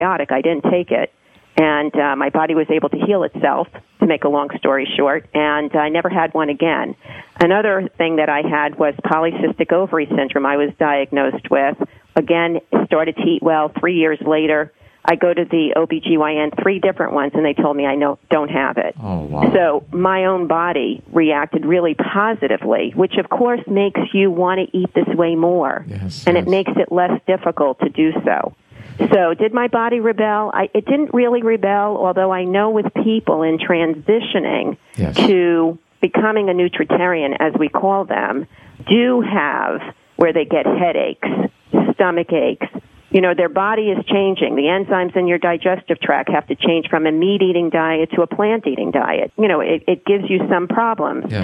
antibiotic. I didn't take it. And my body was able to heal itself, to make a long story short, and I never had one again. Another thing that I had was polycystic ovary syndrome I was diagnosed with. Again, started to eat well 3 years later. I go to the OBGYN, 3 different ones, and they told me I don't have it. Oh, wow. So my own body reacted really positively, which, of course, makes you want to eat this way more. Yes, and yes. it makes it less difficult to do so. So did my body rebel? It didn't really rebel, although I know with people in transitioning Yes. to becoming a nutritarian, as we call them, do have where they get headaches, stomach aches. You know, their body is changing. The enzymes in your digestive tract have to change from a meat-eating diet to a plant-eating diet. You know, it gives you some problems. Yes.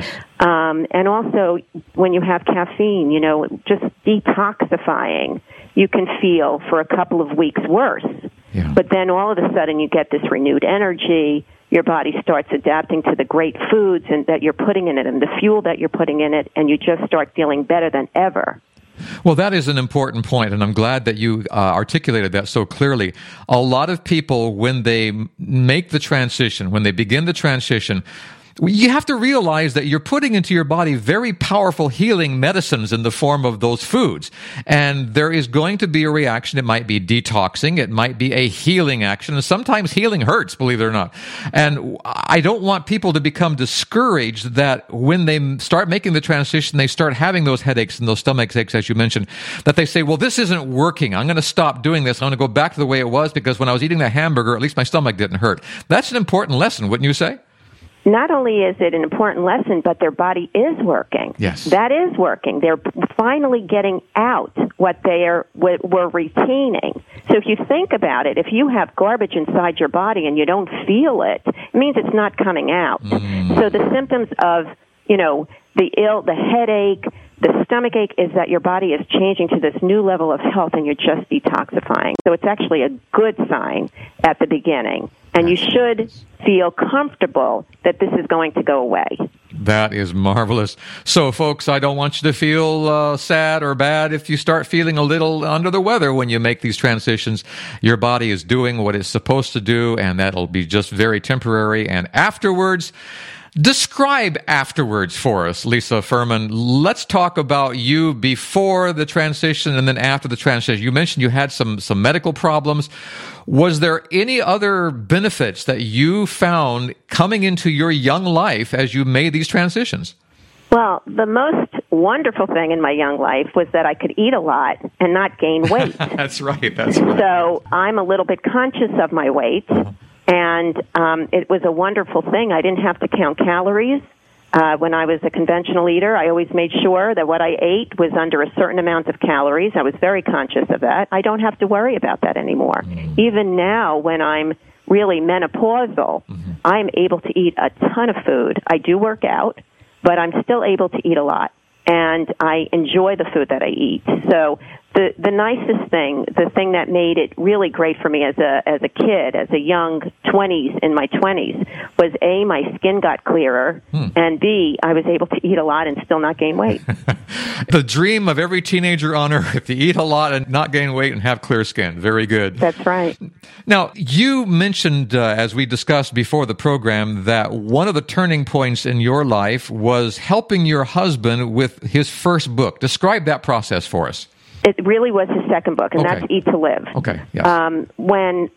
And also, when you have caffeine, you know, just detoxifying, you can feel for a couple of weeks worse. Yeah. But then all of a sudden you get this renewed energy. Your body starts adapting to the great foods and that you're putting in it and the fuel that you're putting in it, and you just start feeling better than ever. Well, that is an important point, and I'm glad that you articulated that so clearly. A lot of people, when they make the transition, when they begin the transition, you have to realize that you're putting into your body very powerful healing medicines in the form of those foods. And there is going to be a reaction. It might be detoxing. It might be a healing action. And sometimes healing hurts, believe it or not. And I don't want people to become discouraged that when they start making the transition, they start having those headaches and those stomach aches, as you mentioned, that they say, well, this isn't working. I'm going to stop doing this. I'm going to go back to the way it was because when I was eating that hamburger, at least my stomach didn't hurt. That's an important lesson, wouldn't you say? Not only is it an important lesson, but their body is working. Yes. That is working. They're finally getting out what they were retaining. So if you think about it, if you have garbage inside your body and you don't feel it, it means it's not coming out. So the symptoms of, you know, the headache, the stomach ache is that your body is changing to this new level of health and you're just detoxifying. So it's actually a good sign at the beginning. And you should feel comfortable that this is going to go away. That is marvelous. So, folks, I don't want you to feel sad or bad if you start feeling a little under the weather when you make these transitions. Your body is doing what it's supposed to do, and that'll be just very temporary. And afterwards, describe afterwards for us, Lisa Furman. Let's talk about you before the transition and then after the transition. You mentioned you had some medical problems. Was there any other benefits that you found coming into your young life as you made these transitions? Well, the most wonderful thing in my young life was that I could eat a lot and not gain weight. That's right. That's right. So I'm a little bit conscious of my weight. And it was a wonderful thing. I didn't have to count calories. When I was a conventional eater, I always made sure that what I ate was under a certain amount of calories. I was very conscious of that. I don't have to worry about that anymore. Even now, when I'm really menopausal, I'm able to eat a ton of food. I do work out, but I'm still able to eat a lot. And I enjoy the food that I eat. So the nicest thing, the thing that made it really great for me as a kid, as a young 20s, in my 20s, was A, my skin got clearer, and B, I was able to eat a lot and still not gain weight. The dream of every teenager on earth, to eat a lot and not gain weight and have clear skin. Very good. That's right. Now, you mentioned, as we discussed before the program, that one of the turning points in your life was helping your husband with his first book. Describe that process for us. It really was his second book, and that's Eat to Live. Okay, yes. When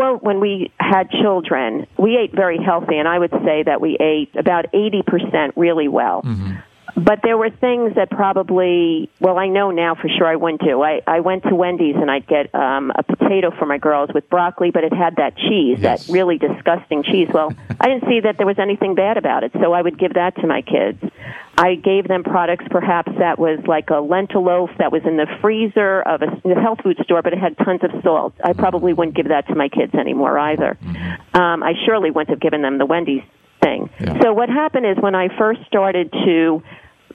we had children, we ate very healthy, and I would say that we ate about 80% really well. But there were things that probably, well, I know now for sure I wouldn't do. I went to Wendy's and I'd get a potato for my girls with broccoli, but it had that cheese, that really disgusting cheese. Well, I didn't see that there was anything bad about it, so I would give that to my kids. I gave them products perhaps that was like a lentil loaf that was in the freezer of a health food store, but it had tons of salt. I probably wouldn't give that to my kids anymore either. I surely wouldn't have given them the Wendy's thing. So what happened is when I first started to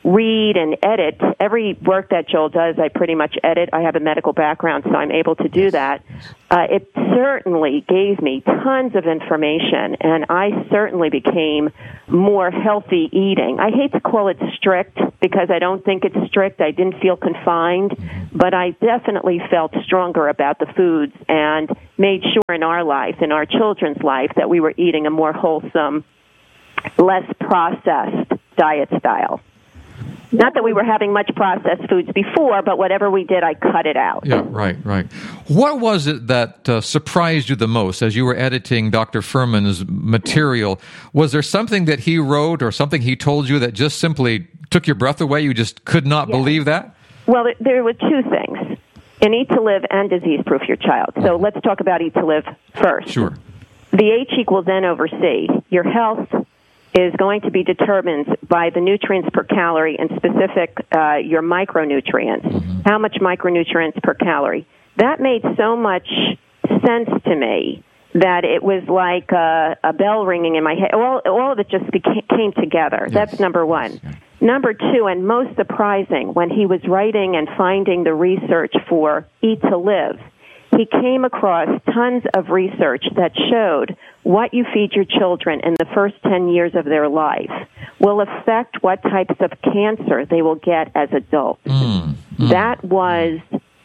read and edit. Every work that Joel does, I pretty much edit. I have a medical background, so I'm able to do that. It certainly gave me tons of information, and I certainly became more healthy eating. I hate to call it strict because I don't think it's strict. I didn't feel confined, but I definitely felt stronger about the foods and made sure in our life, in our children's life, that we were eating a more wholesome, less processed diet style. Not that we were having much processed foods before, but whatever we did, I cut it out. Yeah, right. What was it that surprised you the most as you were editing Dr. Fuhrman's material? Was there something that he wrote or something he told you that just simply took your breath away? You just could not believe that? Well, there were two things. In Eat to Live and Disease Proof Your Child. So let's talk about Eat to Live first. Sure. The H equals N over C. Your health is going to be determined by the nutrients per calorie and specific your micronutrients. How much micronutrients per calorie? That made so much sense to me that it was like a bell ringing in my head. All of it just came together. Yes. That's number one. Yeah. Number two, and most surprising, when he was writing and finding the research for Eat to Live, he came across tons of research that showed what you feed your children in the first 10 years of their life will affect what types of cancer they will get as adults. That was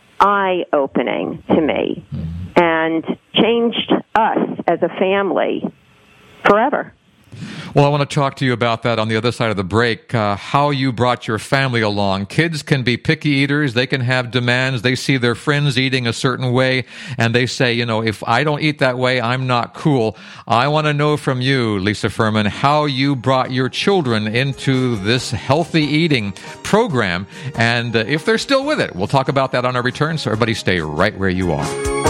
eye-opening to me and changed us as a family forever. Well, I want to talk to you about that on the other side of the break, how you brought your family along. Kids can be picky eaters. They can have demands. They see their friends eating a certain way, and they say, if I don't eat that way, I'm not cool. I want to know from you, Lisa Fuhrman, how you brought your children into this healthy eating program, and if they're still with it. We'll talk about that on our return, so everybody stay right where you are.